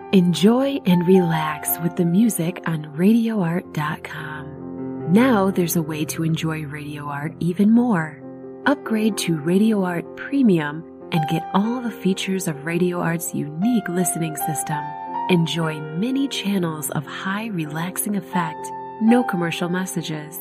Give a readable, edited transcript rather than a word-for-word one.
Enjoy and relax with the music on RadioArt.com. Now there's a way to enjoy Radio Art even more. Upgrade to Radio Art Premium and get all the features of Radio Art's unique listening system. Enjoy many channels of high relaxing effect, no commercial messages,